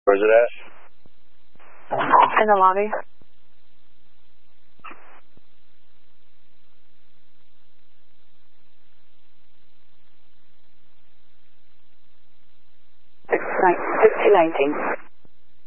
Where's it at? In the lobby. It's 219.